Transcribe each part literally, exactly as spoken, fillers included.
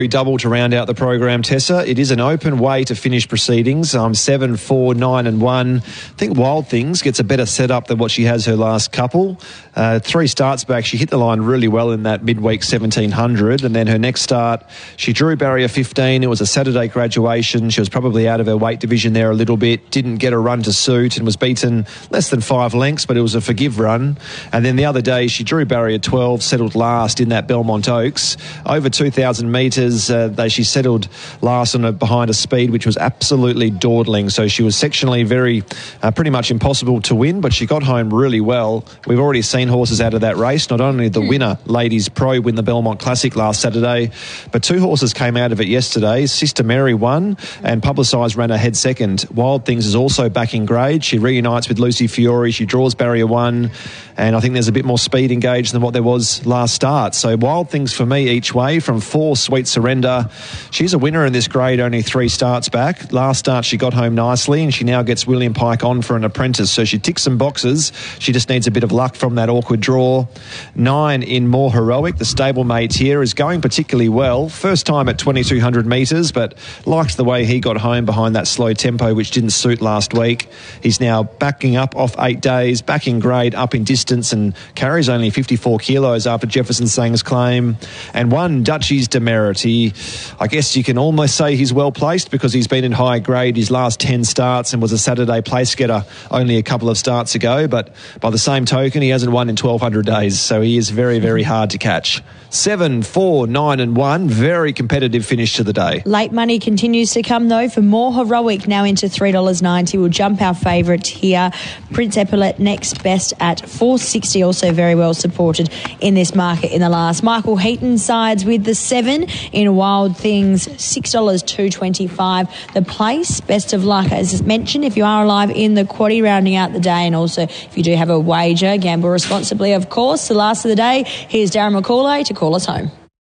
Double to round out the program, Tessa. It is an open way to finish proceedings. Um, seven, four, nine, and one. I think Wild Things gets a better setup than what she has her last couple. Uh, three starts back, she hit the line really well in that midweek seventeen hundred, and then her next start, she drew barrier fifteen. It was a Saturday graduation. She was probably out of her weight division there a little bit. Didn't get a run to suit and was beaten less than five lengths, but it was a forgive run. And then the other day, she drew barrier twelve, settled last in that Belmont Oaks, over two thousand metres. Uh, they, she settled last on a, behind a speed which was absolutely dawdling. So she was sectionally very, uh, pretty much impossible to win, but she got home really well. We've already seen horses out of that race. Not only the winner, Ladies Pro, win the Belmont Classic last Saturday, but two horses came out of it yesterday. Sister Mary won, and Publicised ran ahead second. Wild Things is also back in grade. She reunites with Lucy Fiore. She draws barrier one, and I think there's a bit more speed engaged than what there was last start. So Wild Things for me each way from four, Sweet Surrender. She's a winner in this grade, only three starts back. Last start she got home nicely, and she now gets William Pike on for an apprentice. So she ticks some boxes. She just needs a bit of luck from that awkward draw. Nine in More Heroic, the stablemate here, is going particularly well. First time at twenty-two hundred metres, but liked the way he got home behind that slow tempo, which didn't suit last week. He's now backing up off eight days, back in grade, up in distance, and carries only fifty-four kilos after Jefferson Sang's claim. And one, Duchy's Demerit. He, I guess you can almost say he's well placed because he's been in high grade his last ten starts and was a Saturday place getter only a couple of starts ago. But by the same token, he hasn't won in twelve hundred days, so he is very, very hard to catch. Seven, four, nine, and one. Very competitive finish to the day. Late money continues to come though for More Heroic, now into three dollars ninety. We'll jump our favourite here. Prince Epaulet next best at four sixty, also very well supported in this market in the last. Michael Heaton sides with the seven in Wild Things, six dollars two twenty-five. The place, best of luck as mentioned if you are alive in the quaddie rounding out the day, and also if you do have a wager, gamble responsibly of course. The last of the day, here's Darren McCauley to call us home.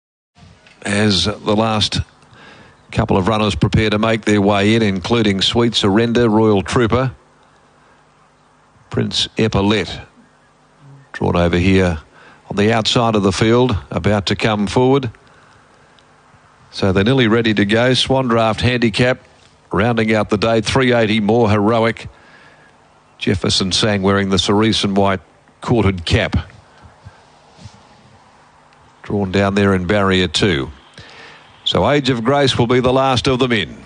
As the last couple of runners prepare to make their way in, including Sweet Surrender, Royal Trooper, Prince Epaulet, drawn over here on the outside of the field, about to come forward. So they're nearly ready to go. Swan Draft Handicap, rounding out the day, three eighty More Heroic. Jefferson Sang wearing the cerise and white quartered cap. Drawn down there in barrier two. So Age of Grace will be the last of them in.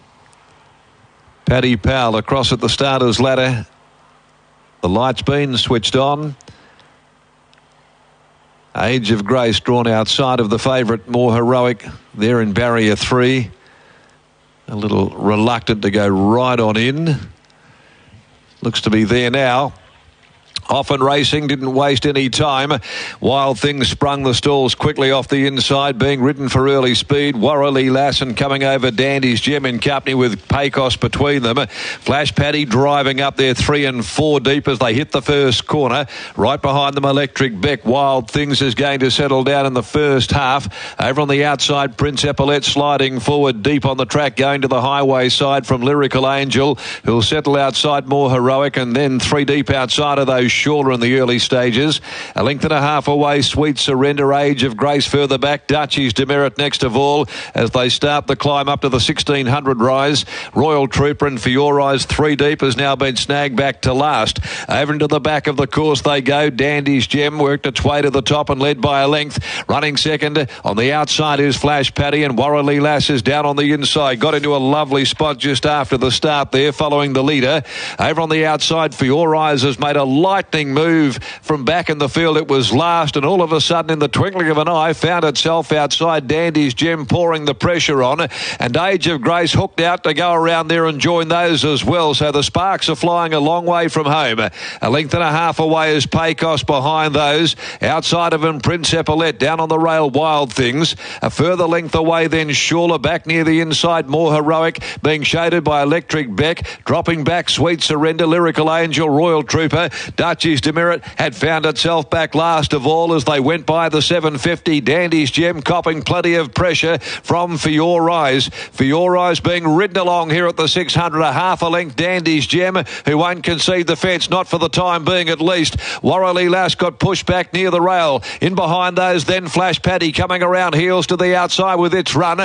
Paddy Powell across at the starter's ladder. The light's been switched on. Age of Grace drawn outside of the favourite More Heroic there in barrier three. A little reluctant to go right on in. Looks to be there now. Often Racing didn't waste any time. Wild Things sprung the stalls quickly off the inside, being ridden for early speed. Warrelly Lassen coming over Dandy's Gem in company with Pecos between them. Flash Paddy driving up there three and four deep as they hit the first corner. Right behind them, Electric Beck. Wild Things is going to settle down in the first half. Over on the outside, Prince Epaulet sliding forward deep on the track, going to the highway side from Lyrical Angel, who'll settle outside More Heroic, and then three deep outside of those shorter in the early stages. A length and a half away, Sweet Surrender, Age of Grace further back, Duchy's Demerit next of all as they start the climb up to the sixteen hundred rise. Royal Trooper and Fiore's three deep has now been snagged back to last. Over into the back of the course they go. Dandy's Gem worked its way to the top and led by a length. Running second on the outside is Flash Paddy, and Warrelly Lass is down on the inside. Got into a lovely spot just after the start there, following the leader. Over on the outside, Fiore's has made a light move from back in the field. It was last, and all of a sudden in the twinkling of an eye found itself outside Dandy's Gem, pouring the pressure on, and Age of Grace hooked out to go around there and join those as well. So the sparks are flying a long way from home. A length and a half away is Pecos behind those. Outside of him, Prince Epaulet down on the rail, Wild Things. A further length away then Shawler back near the inside, More Heroic being shaded by Electric Beck. Dropping back, Sweet Surrender, Lyrical Angel, Royal Trooper, Dutch Archie's Demerit had found itself back last of all as they went by the seven fifty. Dandy's Gem copping plenty of pressure from For Your Eyes. For Your Eyes being ridden along here at the six hundred, a half a length Dandy's Gem, who won't concede the fence, not for the time being at least. Warrelly Lass got pushed back near the rail. In behind those then Flash Paddy coming around heels to the outside with its run.